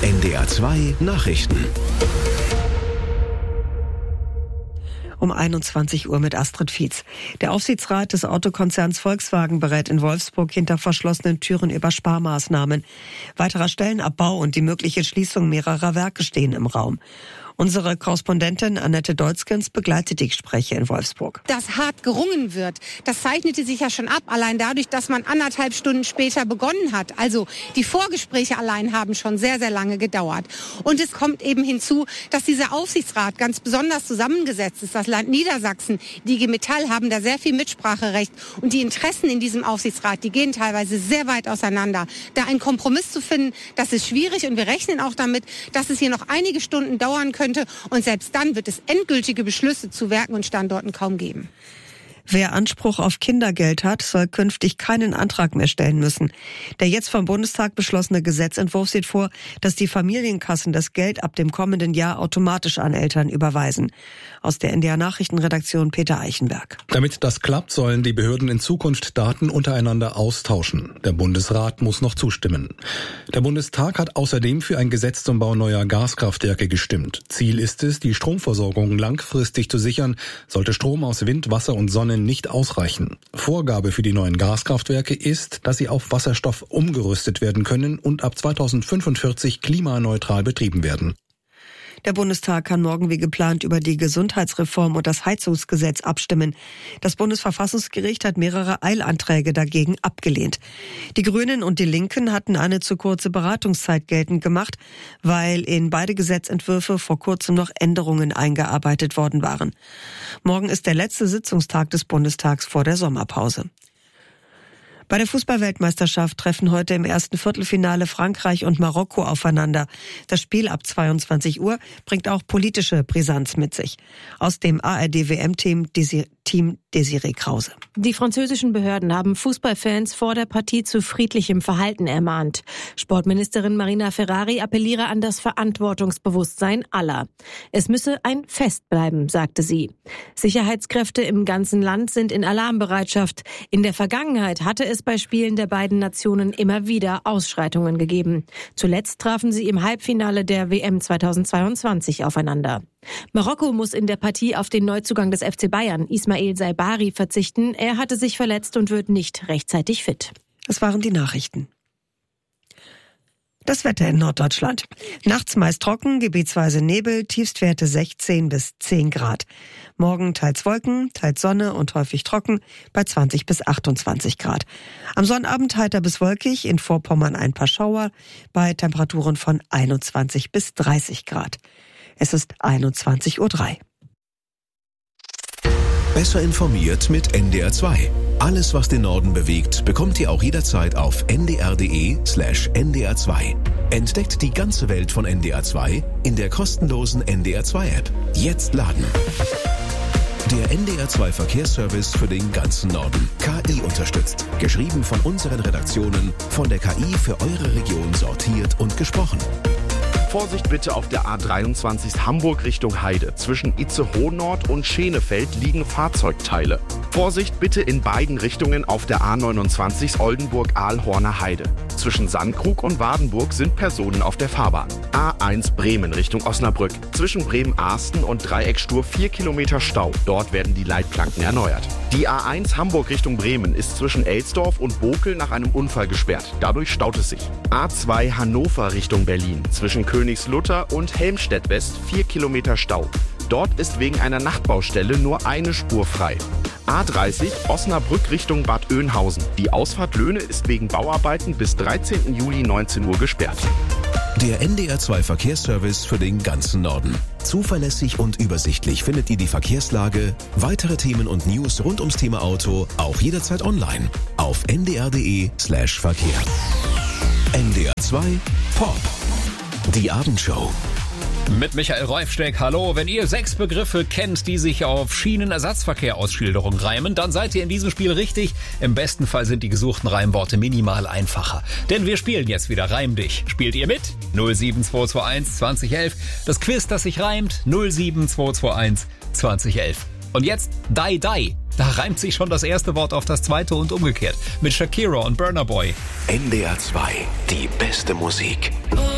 NDR 2 Nachrichten. Um 21 Uhr mit Astrid Fietz. Der Aufsichtsrat des Autokonzerns Volkswagen berät in Wolfsburg hinter verschlossenen Türen über Sparmaßnahmen. Weiterer Stellenabbau und die mögliche Schließung mehrerer Werke stehen im Raum. Unsere Korrespondentin Annette Dolzkens begleitet die Gespräche in Wolfsburg. Dass hart gerungen wird, das zeichnete sich ja schon ab, allein dadurch, dass man 1,5 Stunden später begonnen hat. Also die Vorgespräche allein haben schon sehr, sehr lange gedauert. Und es kommt eben hinzu, dass dieser Aufsichtsrat ganz besonders zusammengesetzt ist. Das Land Niedersachsen, die IG Metall haben da sehr viel Mitspracherecht. Und die Interessen in diesem Aufsichtsrat, die gehen teilweise sehr weit auseinander. Da einen Kompromiss zu finden, das ist schwierig. Und wir rechnen auch damit, dass es hier noch einige Stunden dauern könnte. Und selbst dann wird es endgültige Beschlüsse zu Werken und Standorten kaum geben. Wer Anspruch auf Kindergeld hat, soll künftig keinen Antrag mehr stellen müssen. Der jetzt vom Bundestag beschlossene Gesetzentwurf sieht vor, dass die Familienkassen das Geld ab dem kommenden Jahr automatisch an Eltern überweisen. Aus der NDR Nachrichtenredaktion Peter Eichenberg. Damit das klappt, sollen die Behörden in Zukunft Daten untereinander austauschen. Der Bundesrat muss noch zustimmen. Der Bundestag hat außerdem für ein Gesetz zum Bau neuer Gaskraftwerke gestimmt. Ziel ist es, die Stromversorgung langfristig zu sichern, sollte Strom aus Wind, Wasser und Sonne nicht ausreichen. Vorgabe für die neuen Gaskraftwerke ist, dass sie auf Wasserstoff umgerüstet werden können und ab 2045 klimaneutral betrieben werden. Der Bundestag kann morgen wie geplant über die Gesundheitsreform und das Heizungsgesetz abstimmen. Das Bundesverfassungsgericht hat mehrere Eilanträge dagegen abgelehnt. Die Grünen und die Linken hatten eine zu kurze Beratungszeit geltend gemacht, weil in beide Gesetzentwürfe vor kurzem noch Änderungen eingearbeitet worden waren. Morgen ist der letzte Sitzungstag des Bundestags vor der Sommerpause. Bei der Fußball-Weltmeisterschaft treffen heute im ersten Viertelfinale Frankreich und Marokko aufeinander. Das Spiel ab 22 Uhr bringt auch politische Brisanz mit sich. Aus dem ARD-WM-Team Desiree Krause. Die französischen Behörden haben Fußballfans vor der Partie zu friedlichem Verhalten ermahnt. Sportministerin Marina Ferrari appelliere an das Verantwortungsbewusstsein aller. Es müsse ein Fest bleiben, sagte sie. Sicherheitskräfte im ganzen Land sind in Alarmbereitschaft. In der Vergangenheit hatte es bei Spielen der beiden Nationen immer wieder Ausschreitungen gegeben. Zuletzt trafen sie im Halbfinale der WM 2022 aufeinander. Marokko muss in der Partie auf den Neuzugang des FC Bayern, Ismail Saibari, verzichten. Er hatte sich verletzt und wird nicht rechtzeitig fit. Das waren die Nachrichten. Das Wetter in Norddeutschland. Nachts meist trocken, gebietsweise Nebel, Tiefstwerte 16 bis 10 Grad. Morgen teils Wolken, teils Sonne und häufig trocken bei 20 bis 28 Grad. Am Sonnabend heiter bis wolkig, in Vorpommern ein paar Schauer bei Temperaturen von 21 bis 30 Grad. Es ist 21:03 Uhr. Besser informiert mit NDR 2. Alles, was den Norden bewegt, bekommt ihr auch jederzeit auf ndr.de/NDR 2. Entdeckt die ganze Welt von NDR 2 in der kostenlosen NDR 2 App. Jetzt laden. Der NDR 2 Verkehrsservice für den ganzen Norden. KI unterstützt. Geschrieben von unseren Redaktionen, von der KI für eure Region sortiert und gesprochen. Vorsicht bitte auf der A23 Hamburg Richtung Heide. Zwischen Itzehoe-Nord und Schenefeld liegen Fahrzeugteile. Vorsicht bitte in beiden Richtungen auf der A29 Oldenburg-Ahlhorner Heide. Zwischen Sandkrug und Wadenburg sind Personen auf der Fahrbahn. A1 Bremen Richtung Osnabrück. Zwischen Bremen-Arsten und Dreieckstur 4 Kilometer Stau. Dort werden die Leitplanken erneuert. Die A1 Hamburg Richtung Bremen ist zwischen Elsdorf und Bokel nach einem Unfall gesperrt. Dadurch staut es sich. A2 Hannover Richtung Berlin. Zwischen Königslutter und Helmstedt West 4 Kilometer Stau. Dort ist wegen einer Nachtbaustelle nur eine Spur frei. A30 Osnabrück Richtung Bad Oeynhausen. Die Ausfahrt Löhne ist wegen Bauarbeiten bis 13. Juli 19 Uhr gesperrt. Der NDR 2 Verkehrsservice für den ganzen Norden. Zuverlässig und übersichtlich findet ihr die Verkehrslage, weitere Themen und News rund ums Thema Auto auch jederzeit online auf ndr.de/Verkehr. NDR 2 Pop. Die Abendshow. Mit Michael Reufsteck, hallo. Wenn ihr 6 Begriffe kennt, die sich auf Schienenersatzverkehr-Ausschilderung reimen, dann seid ihr in diesem Spiel richtig. Im besten Fall sind die gesuchten Reimworte minimal einfacher. Denn wir spielen jetzt wieder Reim dich. Spielt ihr mit? 07221 2011. Das Quiz, das sich reimt, 07221 2011. Und jetzt Die Die. Da reimt sich schon das erste Wort auf das zweite und umgekehrt. Mit Shakira und Burna Boy. NDR 2, die beste Musik.